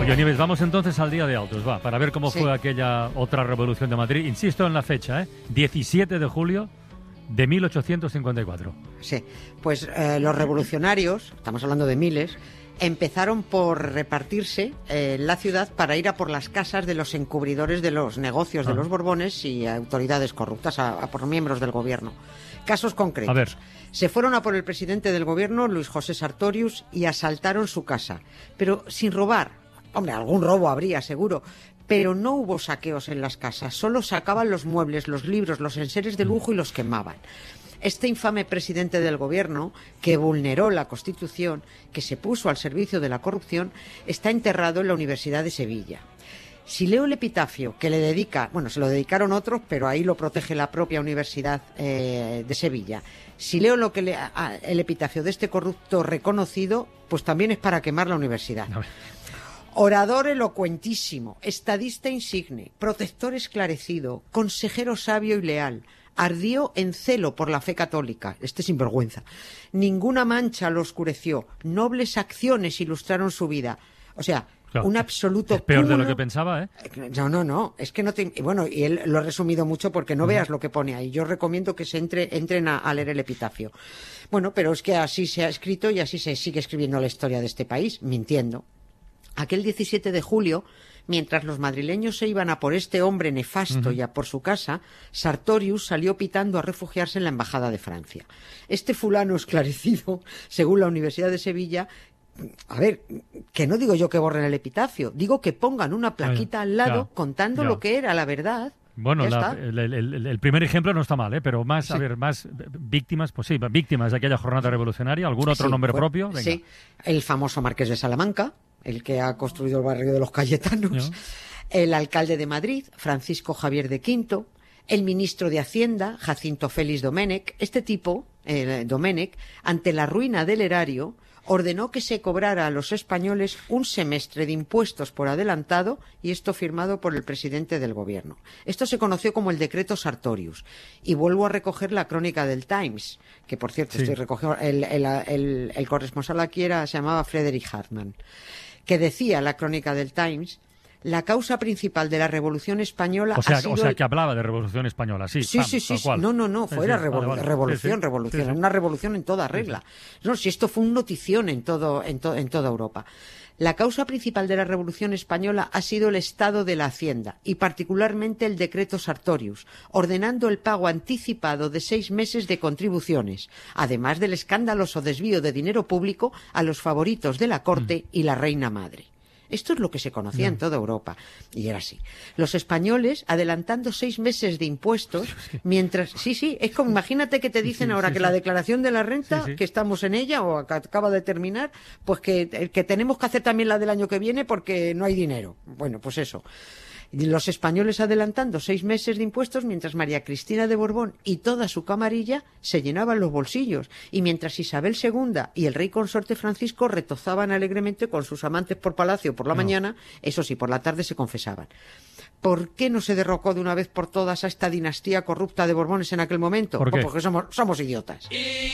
Oye, Nieves, vamos entonces al Día de Autos, para ver cómo fue aquella otra revolución de Madrid. Insisto en la fecha, 17 de julio de 1854. Sí, pues los revolucionarios, estamos hablando de miles, empezaron por repartirse la ciudad para ir a por las casas de los encubridores de los negocios de los Borbones y autoridades corruptas, a por miembros del gobierno. Casos concretos. A ver. Se fueron a por el presidente del gobierno, Luis José Sartorius, y asaltaron su casa, pero sin robar. Hombre, algún robo habría, seguro, pero no hubo saqueos en las casas, solo sacaban los muebles, los libros, los enseres de lujo y los quemaban. Este infame presidente del gobierno, que vulneró la Constitución, que se puso al servicio de la corrupción, está enterrado en la Universidad de Sevilla. Si leo el epitafio que le dedica, bueno, se lo dedicaron otros, pero ahí lo protege la propia Universidad de Sevilla. Si leo el epitafio de este corrupto reconocido, pues también es para quemar la universidad. Orador elocuentísimo, estadista insigne, protector esclarecido, consejero sabio y leal. Ardió en celo por la fe católica, sinvergüenza. Ninguna mancha lo oscureció, nobles acciones ilustraron su vida. O sea, claro, un absoluto es peor cúmulo. De lo que pensaba, ¿eh? No, es que no te... Bueno, y él lo ha resumido mucho porque no veas lo que pone ahí. Yo recomiendo que entren a leer el epitafio. Bueno, pero es que así se ha escrito y así se sigue escribiendo la historia de este país, mintiendo. Aquel 17 de julio, mientras los madrileños se iban a por este hombre nefasto y a por su casa, Sartorius salió pitando a refugiarse en la Embajada de Francia. Este fulano esclarecido, según la Universidad de Sevilla, a ver, que no digo yo que borren el epitafio, digo que pongan una plaquita al lado contando lo que era la verdad. Bueno, el primer ejemplo no está mal, pero más, a ver, más víctimas, pues sí, víctimas de aquella jornada revolucionaria, ¿algún otro nombre propio? Venga. Sí, el famoso Marqués de Salamanca, el que ha construido el barrio de los Cayetanos, el alcalde de Madrid, Francisco Javier de Quinto, el ministro de Hacienda, Jacinto Félix Domènech. Este tipo, Domènech, ante la ruina del erario, ordenó que se cobrara a los españoles un semestre de impuestos por adelantado, y esto firmado por el presidente del gobierno. Esto se conoció como el decreto Sartorius. Y vuelvo a recoger la crónica del Times, que por cierto estoy recogiendo, el corresponsal aquí se llamaba Frederick Hartman, que decía la crónica del Times: la causa principal de la Revolución Española o sea, que hablaba de Revolución Española, sí. Sí. No, revolución, una revolución en toda regla. No, si esto fue un notición en toda Europa. La causa principal de la Revolución Española ha sido el estado de la Hacienda y particularmente el decreto Sartorius, ordenando el pago anticipado de 6 meses de contribuciones, además del escandaloso desvío de dinero público a los favoritos de la corte y la reina madre. Esto es lo que se conocía en toda Europa. Y era así. Los españoles adelantando 6 meses de impuestos, mientras... Sí, es como, imagínate que te dicen ahora que la declaración de la renta, que estamos en ella, o que acaba de terminar, pues que tenemos que hacer también la del año que viene porque no hay dinero. Bueno, pues eso. Los españoles adelantando 6 meses de impuestos, mientras María Cristina de Borbón y toda su camarilla se llenaban los bolsillos, y mientras Isabel II y el rey consorte Francisco retozaban alegremente con sus amantes por palacio por la mañana, eso sí, por la tarde se confesaban. ¿Por qué no se derrocó de una vez por todas a esta dinastía corrupta de Borbones en aquel momento? ¿Por qué? Pues porque somos idiotas.